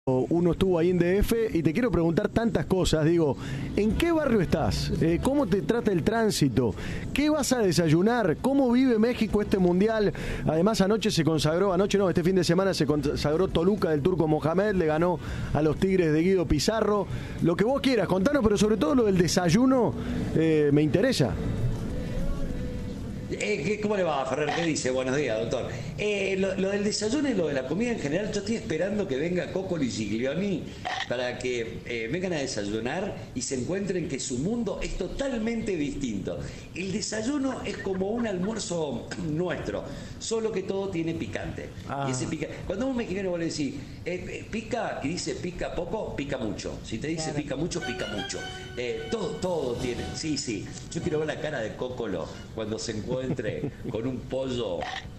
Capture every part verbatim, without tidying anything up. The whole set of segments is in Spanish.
Uno estuvo ahí en D F y te quiero preguntar tantas cosas. Digo, ¿en qué barrio estás? Eh, ¿Cómo te trata el tránsito? ¿Qué vas a desayunar? ¿Cómo vive México este mundial? Además, anoche se consagró, anoche no, este fin de semana se consagró Toluca del Turco Mohamed, le ganó a los Tigres de Guido Pizarro. Lo que vos quieras, contanos, pero sobre todo lo del desayuno eh, me interesa. Eh, ¿Cómo le va, Ferrer? ¿Qué dice? Buenos días, doctor. Eh, lo, lo del desayuno y lo de la comida en general, yo estoy esperando que venga Coco Giglioni para que eh, vengan a desayunar y se encuentren que su mundo es totalmente distinto. El desayuno es como un almuerzo nuestro, solo que todo tiene picante. Ah. Y ese pica... Cuando un mexicano vos le decís, eh, pica, y dice pica poco, pica mucho. Si te dice claro. pica mucho, pica mucho. Eh, todo, todo tiene. Sí, sí. Yo quiero ver la cara de Cocolo cuando se encuentre con un pollo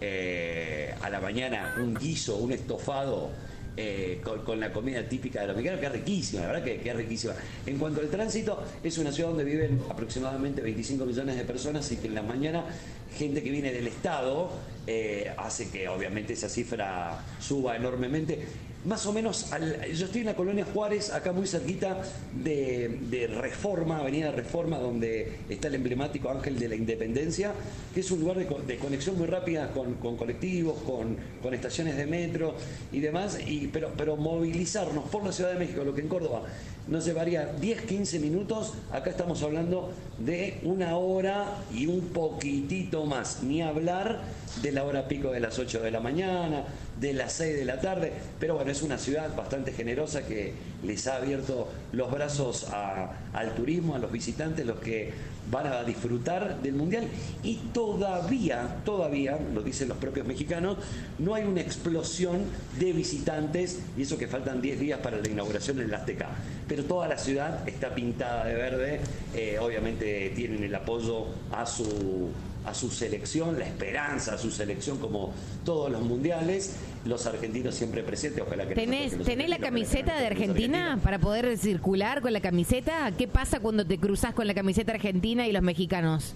eh, a la mañana, un guiso, un estofado eh, con, con la comida típica de los mexicanos, que es riquísima, la verdad que, que es riquísima. En cuanto al tránsito, es una ciudad donde viven aproximadamente veinticinco millones de personas y que en la mañana gente que viene del estado eh, hace que obviamente esa cifra suba enormemente. Más o menos, al, yo estoy en la colonia Juárez, acá muy cerquita de, de Reforma, Avenida Reforma, donde está el emblemático Ángel de la Independencia, que es un lugar de, de conexión muy rápida con, con colectivos, con, con estaciones de metro y demás, y, pero, pero movilizarnos por la Ciudad de México, lo que en Córdoba nos llevaría diez, quince minutos, acá estamos hablando de una hora y un poquitito más, ni hablar de la hora pico de las ocho de la mañana, de las seis de la tarde, pero bueno, es una ciudad bastante generosa que les ha abierto los brazos a, al turismo, a los visitantes, los que van a disfrutar del Mundial, y todavía, todavía, lo dicen los propios mexicanos, no hay una explosión de visitantes, y eso que faltan diez días para la inauguración en el Azteca, pero toda la ciudad está pintada de verde, eh, obviamente tienen el apoyo a su... a su selección, la esperanza a su selección, como todos los mundiales, los argentinos siempre presentes. Ojalá que ¿Tenés, ¿tenés la camiseta de Argentina para poder circular con la camiseta? ¿Qué pasa cuando te cruzás con la camiseta argentina y los mexicanos?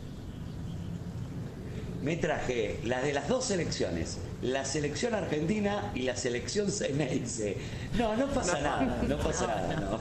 Me traje las de las dos selecciones, la selección argentina y la selección ceneice. No, no pasa no. nada, no pasa nada, no.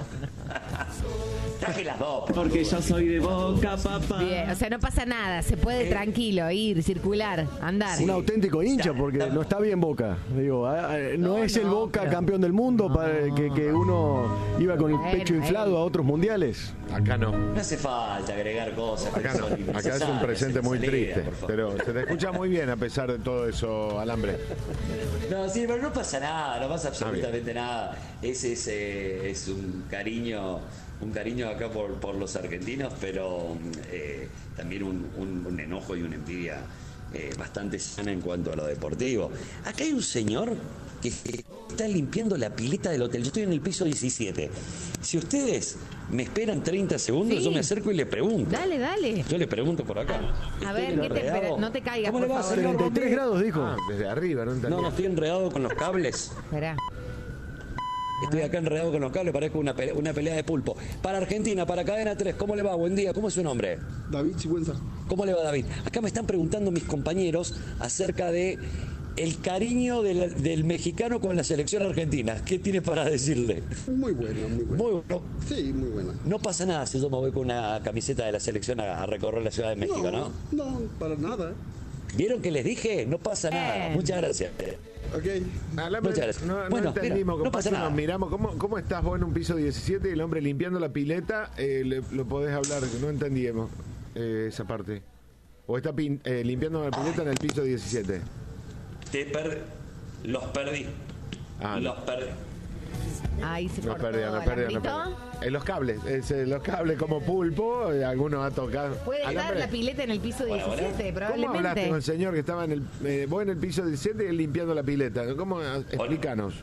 Traje las dos. Por Porque yo soy de Boca, papá. Bien, o sea, no pasa nada, se puede eh, tranquilo ir, circular, andar. Sí. Un auténtico hincha, porque no está bien Boca. Digo, no, no es no, el Boca pero... campeón del mundo, no. para que, que uno iba con el bueno, pecho inflado eh. a otros mundiales. Acá no. No hace falta agregar cosas. Acá no. Acá es un presente muy triste, pero se te escucha muy bien a pesar de todo eso, Alambre. No, sí, pero no pasa nada, no pasa absolutamente ah, nada. Ese es, eh, es un cariño, un cariño acá por, por los argentinos, pero eh, también un, un, un enojo y una envidia eh, bastante sana en cuanto a lo deportivo. Acá hay un señor que está limpiando la pileta del hotel. Yo estoy en el piso diecisiete. Si ustedes me esperan treinta segundos, sí. yo me acerco y le pregunto. Dale, dale. Yo le pregunto por acá. A ver, ¿qué te espera? No te caigas, ¿Cómo por le va, favor. señor? treinta y tres grados, dijo. Ah, desde arriba, no entendí. No, no estoy enredado con los cables. Esperá. Estoy acá enredado con los cables, parezco una pelea, una pelea de pulpo. Para Argentina, para Cadena tres, ¿cómo le va? Buen día, ¿cómo es su nombre? David Sigüenza. ¿Cómo le va, David? Acá me están preguntando mis compañeros acerca de el cariño del, del mexicano con la selección argentina. ¿Qué tiene para decirle? Muy bueno, muy bueno. Muy bueno. Sí, muy buena. No pasa nada si yo me voy con una camiseta de la selección a, a recorrer la Ciudad de México, ¿no? No, no, para nada. ¿Vieron que les dije? No pasa nada. Eh. Muchas gracias. Ok. Alambre, Muchas gracias. No, no bueno, entendimos, mira, no pasa nada. Nos miramos, ¿cómo, ¿cómo estás vos en un piso diecisiete y el hombre limpiando la pileta? Eh, le, lo podés hablar, no entendíamos eh, esa parte. ¿O está pin, eh, limpiando la pileta en el piso diecisiete? Te per... Los perdí. Ah, Los no. perdí. Ahí se No cortó perdía, no perdía, no perdía. En los cables, es, eh, los cables como pulpo, eh, algunos ha tocado. Puede estar Alambre. la pileta en el piso Bueno, diecisiete, bueno. probablemente. ¿Cómo hablaste con el señor que estaba en el, eh, vos en el piso diecisiete y él limpiando la pileta? ¿Cómo? Explícanos.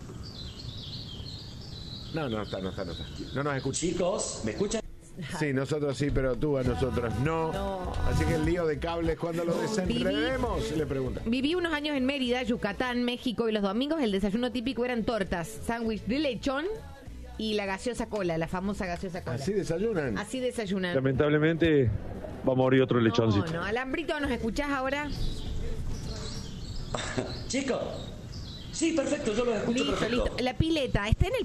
No, no está, no está, no está. No nos escucha. Chicos, ¿me escuchan? Sí, nosotros sí, pero tú a nosotros no. No. Así que el lío de cables, cuando lo desenredemos, Viví, le pregunta. Viví unos años en Mérida, Yucatán, México, y los domingos el desayuno típico eran tortas, sándwich de lechón y la gaseosa cola, la famosa gaseosa cola. ¿Así desayunan? Así desayunan. Lamentablemente va a morir otro lechoncito. No, no, Alambrito, ¿nos escuchás ahora? Chicos, Sí, perfecto, yo lo escucho Listo, perfecto. listo. La pileta está en el